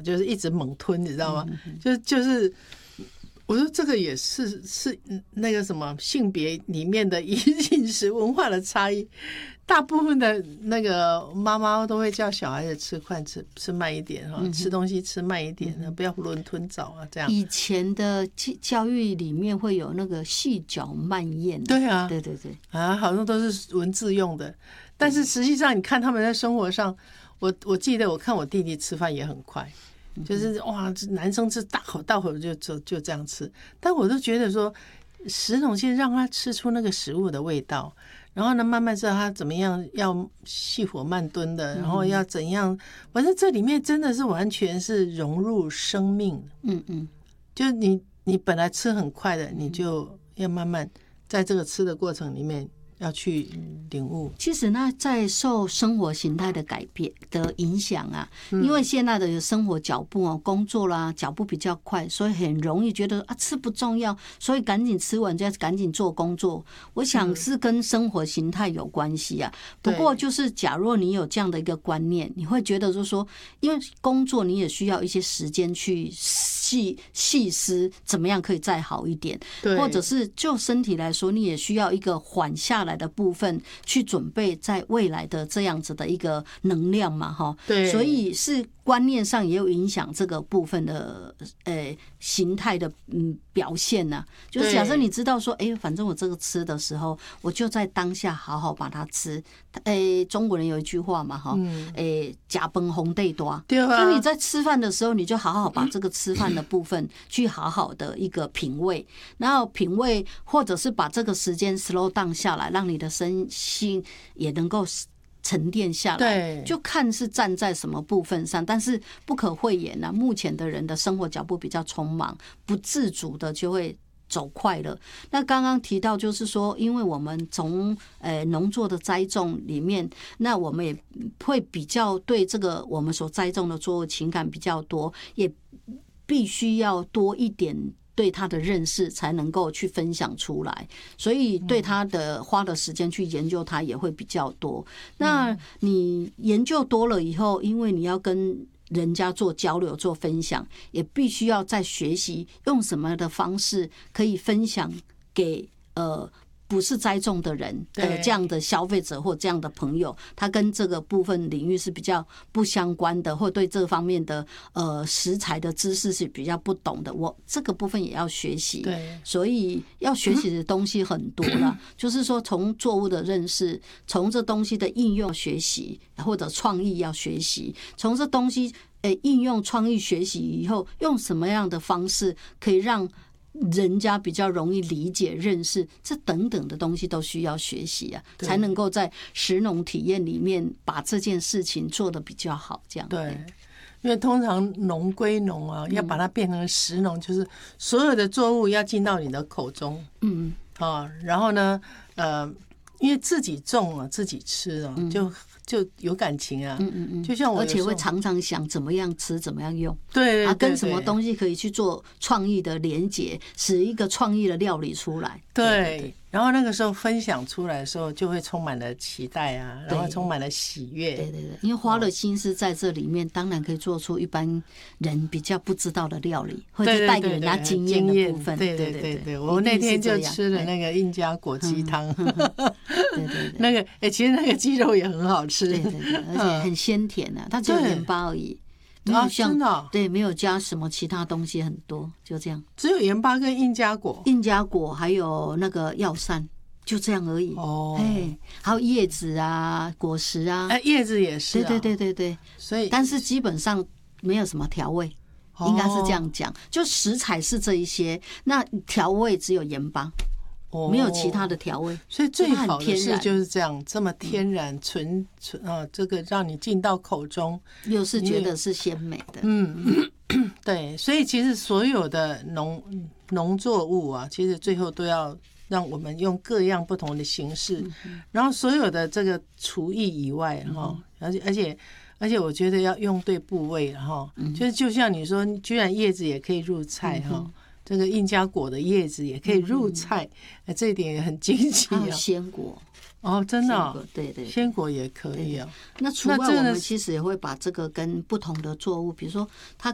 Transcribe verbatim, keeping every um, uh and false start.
就是一直猛吞，你知道吗？嗯、就就是我说这个也是是那个什么性别里面的饮食文化的差异。大部分的那个妈妈都会叫小孩子吃快吃吃慢一点哈，嗯、吃东西吃慢一点，嗯、不要囫囵吞枣啊这样。 以前的教育里面会有那个细嚼慢咽， 对啊， 对对对啊，好像都是文字用的，但是实际上你看他们在生活上，我我记得我看我弟弟吃饭也很快，就是哇，男生吃大口大口就就就这样吃，但我都觉得说，食农先让他吃出那个食物的味道。然后呢，慢慢知道他怎么样要细火慢炖的，然后要怎样，反正这里面真的是完全是融入生命。嗯嗯，就是你你本来吃很快的，你就要慢慢在这个吃的过程里面要去领悟。 其实呢，在受生活形态的改变的影响啊，因为现在的生活脚步哦，工作啦脚步比较快，所以很容易觉得啊吃不重要，所以赶紧吃完就要赶紧做工作。我想是跟生活形态有关系啊。不过就是假若你有这样的一个观念，你会觉得就是说，因为工作你也需要一些时间去细细思怎么样可以再好一点，或者是就身体来说，你也需要一个缓下来的部分去准备在未来的这样子的一个能量嘛，哈，对，所以是观念上也有影响这个部分的呃形态的嗯表现呢、啊。就是假设你知道说，哎，反正我这个吃的时候，我就在当下好好把它吃。哎，中国人有一句话嘛，哈，哎，假崩红对多，对啊。就你在吃饭的时候，你就好好把这个吃饭的部分去好好的一个品味，然后品味或者是把这个时间 slow down 下来，让你的身心也能够沉淀下来，就看是站在什么部分上，但是不可讳言啊，目前的人的生活脚步比较匆忙，不自主的就会走快了。那刚刚提到就是说，因为我们从呃农作的栽种里面，那我们也会比较对这个我们所栽种的作物情感比较多，也必须要多一点对他的认识才能够去分享出来，所以对他的花的时间去研究他也会比较多。那你研究多了以后，因为你要跟人家做交流做分享，也必须要再学习用什么的方式可以分享给呃不是栽种的人的这样的消费者或这样的朋友，他跟这个部分领域是比较不相关的，或对这方面的呃食材的知识是比较不懂的，我这个部分也要学习。对，所以要学习的东西很多啦，就是说从作物的认识，从这东西的应用学习，或者创意要学习，从这东西呃应用创意学习以后，用什么样的方式可以让人家比较容易理解认识，这等等的东西都需要学习啊，才能够在食农体验里面把这件事情做得比较好。这样对， 因为通常农归农啊，要把它变成食农，就是所有的作物要进到你的口中，嗯啊，然后呢，呃，因为自己种啊，自己吃啊，就。就有感情啊，嗯嗯嗯，就像我， 而且会常常想怎么样吃，怎么样用， 对， 对， 对， 啊，跟什么东西可以去做创意的连结，使一个创意的料理出来， 对，对，对，然后那个时候分享出来的时候，就会充满了期待啊，然后充满了喜悦， 对对对，因为花了心思在这里面，当然可以做出一般人比较不知道的料理，或者带给人家经验的部分， 对对对对对，我那天就吃了那个印加果鸡汤，对对对，那个哎，其实那个鸡肉也很好吃。 对对对，而且很鲜甜啊，它只有盐巴而已，没有像、 啊真的哦、 对，没有加什么其他东西，很多就这样， 只有盐巴跟印加果， 印加果还有那个药膳，就这样而已。哦，哎，还有叶子啊、果实啊， 哎，叶子也是、啊， 对对对对对， 所以但是基本上没有什么调味，应该是这样讲，就食材是这一些，那调味只有盐巴。没有其他的调味， 所以最好的是就是这样，这么天然纯纯啊，这个让你进到口中， 又是觉得是鲜美的。 嗯，对，所以其实所有的农农作物啊，其实最后都要让我们用各样不同的形式，嗯、然后所有的这个厨艺以外哈，而且而且而且我觉得要用对部位哈，嗯、就是就像你说，居然叶子也可以入菜哈。嗯这个印加果的叶子也可以入菜，嗯、这一点也很惊奇啊！ 鲜果哦，真的、哦， 对 对, 对， 鲜果也可以啊。 那除外，我们其实也会把这个跟不同的作物，比如说它